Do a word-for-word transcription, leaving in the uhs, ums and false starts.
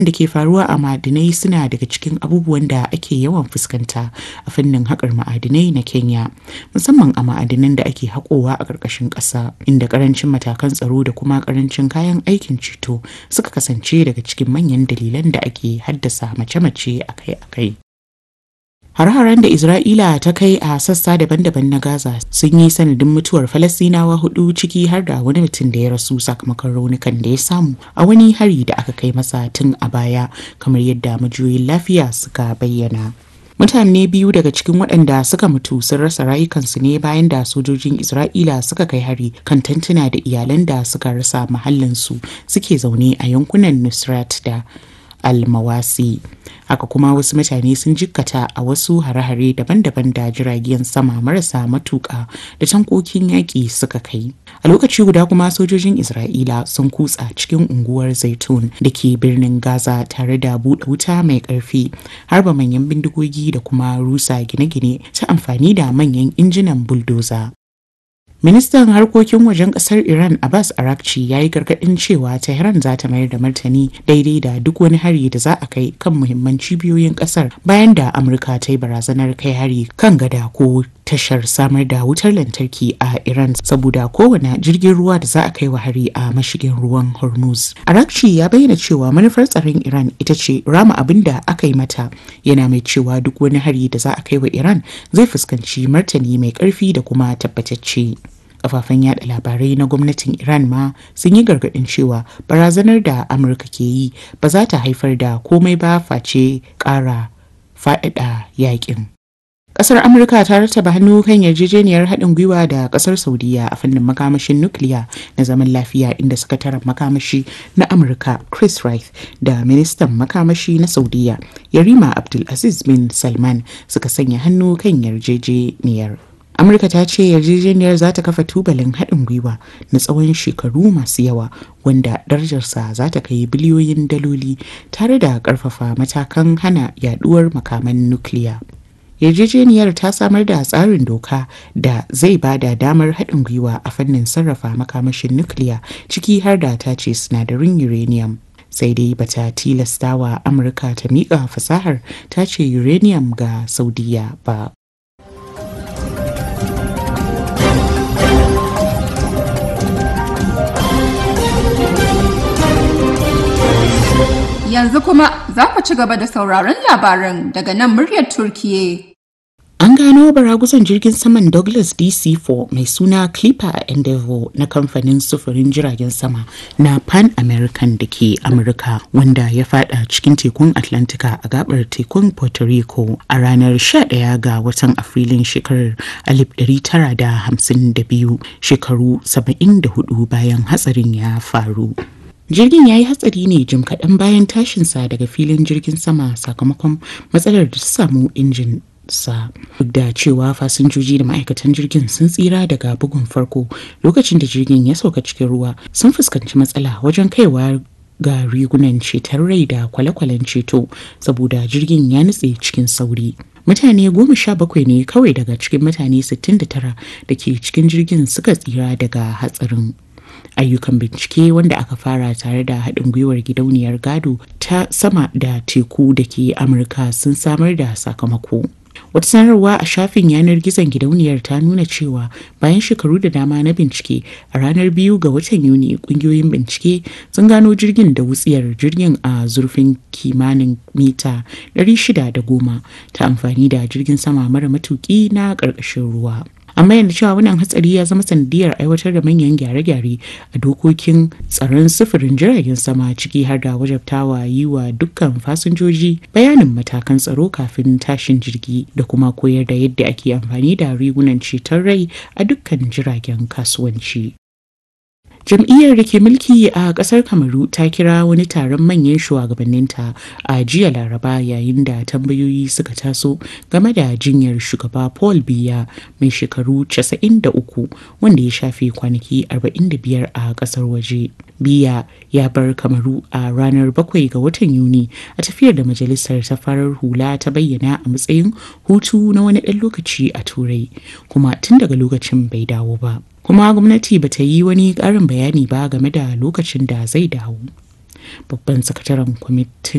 da ke faruwa a ma'adinai suna daga cikin abubuwan da ake yawan fuskanta a fannin haƙar ma'adinai na Kenya, musamman a ma'adinan da ake haƙowa a ƙarƙashin ƙasa, inda ƙarancin matakan tsaro da kuma ƙarancin kayan aikin ceto suka kasance daga cikin manyan dalilan da ake haddasa mace-mace akai-akai. Har-haren da Isra'ila ta kai a sassa daban-daban na Gaza sun yi sanadin mutuwar Falasɗinawa hudu, ciki har da wani mutum da ya rasu sakamakon raunukan da ya samu a wani hari da aka kai masa tun a baya, kamar yadda majiyoyin lafiya suka bayyana. Mutane biyu daga cikin waɗanda suka mutu sun rasa rayukansu ne bayan da sojojin Isra'ila suka kai hari kan tantuna da iyalan da suka rasa mahallinsu suke zaune a yankunan Nusrat da Almawasi. Haka kuma wasu mutane sun jikkata a wasu hare-hare daban-daban da jiragen sama marasa matuƙa da tankokin yaƙi suka kai. A lokaci guda kuma sojojin Isra'ila sun kutsa cikin unguwar Zaitun da ke birnin Gaza tare da buɗe wuta mai ƙarfi, harba manyan bindigogi da kuma rusa gine-gine ta amfani da manyan injinan buldoza. Ministan harkokin wajen kasar Iran Abbas Araghchi ya yi gargaɗin cewa Tehran za ta mayar da martani daidai da duk wani hari da za a kai kan muhimman cibiyoyin kasar, bayan da Amurka ta yi barazanar kai hari kan gada ko tashar samar da wutar lantarki a Iran saboda kowane jirgin ruwa da za a kai wa hari a mashigin ruwan Hormuz. Araghchi ya bayyana cewa manufar tsaron Iran ita ce rama abin da aka yi mata, yana mai cewa duk wani hari da za a kai wa Iran zai fuskanci martani mai ƙarfi da kuma tabbatacce. Kafafen yada labarai na gwamnatin Iran ma sun yi gargaɗin cewa barazanar da Amurka ke yi ba za ta haifar da komai ba face ƙara faɗaɗa yakin. Ƙasar Amurka ta rattaba hannu kan yarjejeniyar haɗin gwiwa da ƙasar Saudiya a fannin makamashin nukiliya na zaman lafiya, inda sakataren makamashi na Amurka Chris Wright da ministan makamashi na Saudiya Yarima Abdulaziz bin Salman suka sanya hannu kan yarjejeniyar. Amurka ta ce yarjejeniyar za ta kafa tubalin haɗin gwiwa na tsawon shekaru masu yawa wanda darajarsa za ta kai biliyoyin daloli, tare da ƙarfafa matakan hana yaduwar makaman nukiliya. Yarjejeniyar ta samar da tsarin doka da zai ba da damar haɗin gwiwa a fannin sarrafa makamashin nukiliya, ciki har da ta ce sinadarin uranium. Sai dai bata tilastawa Amurka ta miƙa fasahar ta ce uranium ga Saudiya ba. Yanzu kuma za ku ci gaba da sauraron labaran daga nan muryar Turkiye. An gano baraguzan jirgin saman Douglas D C four mai suna Clipper Endeavour na kamfanin sufurin jiragen sama na Pan American da ke Amurka, wanda ya fada cikin tekun Atlantika a gabar tekun Puerto Rico a ranar sha ɗaya ga watan Afrilun shekarar alif ɗari tara da hamsin da biyu, shekaru saba'in da hudu bayan hatsarin ya faru. Jirgin ya yi hatsari ne jim kaɗan bayan tashinsa daga filin jirgin sama sakamakon matsalar da ta samu injin sa. Duk da cewa fasinjoji da ma'aikatan jirgin sun tsira daga bugun farko, lokacin da jirgin ya sauka cikin ruwa sun fuskanci matsala wajen kaiwa ga rigunan ceton rai da kwale-kwalen ceto saboda jirgin ya nutse cikin sauri. Mutane goma sha bakwai ne kawai daga cikin mutane sittin da tara da ke cikin jirgin suka tsira daga hatsarin. Ayyukan bincike wanda aka fara tare da haɗin gwiwar gidauniyar gado ta sama da teku da ke Amurka sun samar da sakamako. Wata sanarwa a shafin yanar gizon gidauniyar ta nuna cewa bayan shekaru da dama na bincike, a ranar biyu ga watan Yuni kungiyoyin bincike sun gano jirgin da wutsiyar jirgin a zurfin kimanin mita ɗari shida da goma ta amfani da jirgin sama mara matuki na ƙarƙashin ruwa. Amma yana cewa wannan hatsari ya zama sanadiyar aiwatar da manyan gyare-gyare a dokokin tsaron sufurin jiragen sama, ciki har da wajabtawa yi wa dukkan fasinjoji bayanin matakan tsaro kafin tashin jirgi da kuma koyar da yadda ake amfani da rigunan ceton rai a dukkan jiragen kasuwanci. Jam'iyyar da ke mulki a ƙasar Kamaru ta kira wani taron manyan shugabanninta a jiya Laraba yayin da tambayoyi suka taso game da jinyar shugaba Paul Biya mai shekaru casa'in da uku, wanda ya shafe kwanaki arba'in da biyar a ƙasar waje. Biya ya bar Kamaru a ranar bakwai ga watan Yuni a tafiyar da majalisar ta farar hula ta bayyana a matsayin hutu na wani ɗan lokaci a Turai, kuma tun daga lokacin bai dawo ba. Kuma gwamnati ba ta yi wani ƙarin bayani ba game da lokacin da zai dawo. Babban sakataren kwamitin